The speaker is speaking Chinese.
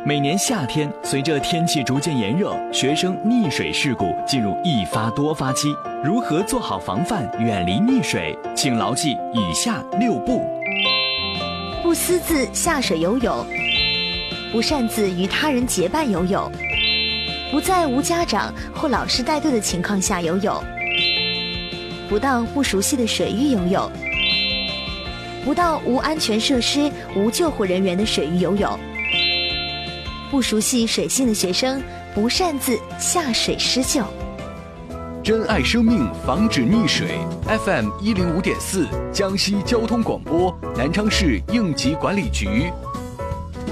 每年夏天，随着天气逐渐炎热，学生溺水事故进入一发多发期。如何做好防范，远离溺水？请牢记以下6步： 不私自下水游泳，不擅自与他人结伴游泳，不在无家长或老师带队的情况下游泳，不到不熟悉的水域游泳，不到无安全设施、无救护人员的水域游泳。不熟悉水性的学生不擅自下水施救。 珍爱生命，防止溺水。FM105.4，江西交通广播，南昌市应急管理局。